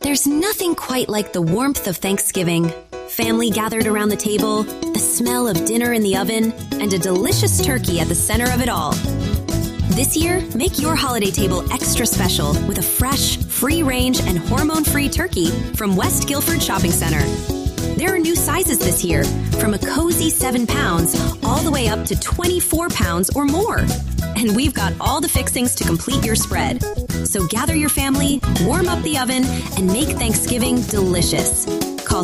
There's nothing quite like the warmth of Thanksgiving. Family gathered around the table, the smell of dinner in the oven, and a delicious turkey at the center of it all. This year, make your holiday table extra special with a fresh, free-range, and hormone-free turkey from West Guilford Shopping Center. There are new sizes this year, from a cozy 7 pounds all the way up to 24 pounds or more. And we've got all the fixings to complete your spread. So gather your family, warm up the oven, and make Thanksgiving delicious. Call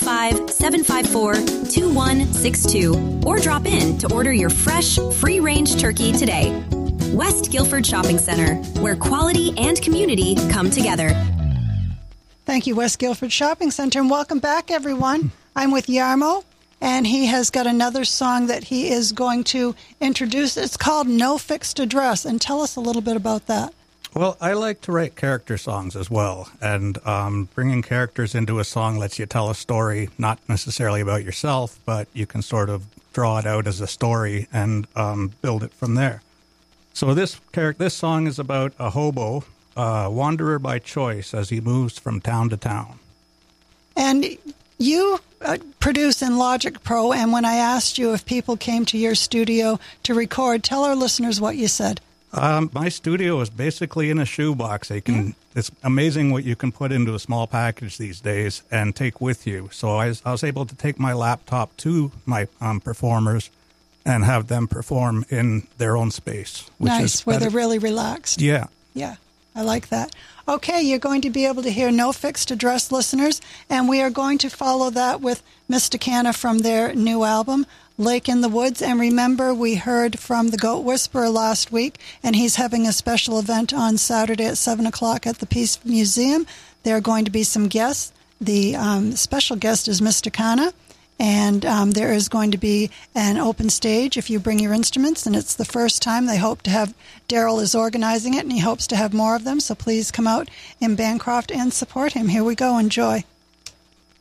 705-754-2162 or drop in to order your fresh, free-range turkey today. West Guilford Shopping Center, where quality and community come together. Thank you, West Guilford Shopping Center, and welcome back, everyone. I'm with Jarmo, and he has got another song that he is going to introduce. It's called No Fixed Address, and tell us a little bit about that. Well, I like to write character songs as well, and bringing characters into a song lets you tell a story, not necessarily about yourself, but you can sort of draw it out as a story and build it from there. So this song is about a hobo, wanderer by choice, as he moves from town to town. And you produce in Logic Pro, and when I asked you if people came to your studio to record, tell our listeners what you said. My studio is basically in a shoebox. It's amazing what you can put into a small package these days and take with you. So I was able to take my laptop to my performers and have them perform in their own space. Nice, where they're really relaxed. Yeah. Yeah, I like that. Okay, you're going to be able to hear No Fixed Address, listeners, and we are going to follow that with Mysticana from their new album, Lake in the Woods. And remember, we heard from the Goat Whisperer last week, and he's having a special event on Saturday at 7 o'clock at the Peace Museum. There are going to be some guests. The special guest is Mysticana. And there is going to be an open stage if you bring your instruments, and it's the first time. They hope to have, Daryl is organizing it, and he hopes to have more of them, so please come out in Bancroft and support him. Here we go. Enjoy.